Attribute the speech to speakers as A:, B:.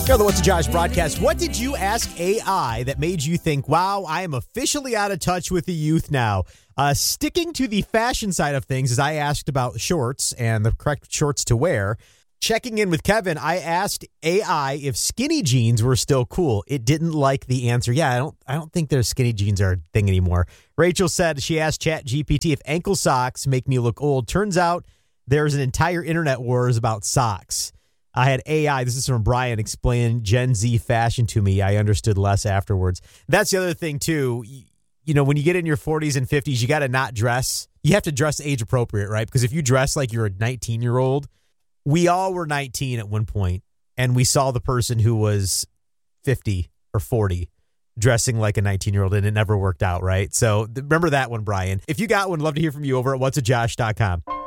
A: Yo, the What's a Josh broadcast. What did you ask AI that made you think, wow, I am officially out of touch with the youth now? Sticking to the fashion side of things, as I asked about shorts and the correct shorts to wear. Checking in with Kevin, I asked AI if skinny jeans were still cool. It didn't like the answer. Yeah, I don't think their skinny jeans are a thing anymore. Rachel said she asked ChatGPT if ankle socks make me look old. Turns out there's an entire internet wars about socks. I had AI, this is from Brian, explain Gen Z fashion to me. I understood less afterwards. That's the other thing, too. You know, when you get in your 40s and 50s, you got to not dress. You have to dress age appropriate, right? Because if you dress like you're a 19-year-old, we all were 19 at one point, and we saw the person who was 50 or 40 dressing like a 19-year-old, and it never worked out, right? So remember that one, Brian. If you got one, love to hear from you over at whatsajosh.com.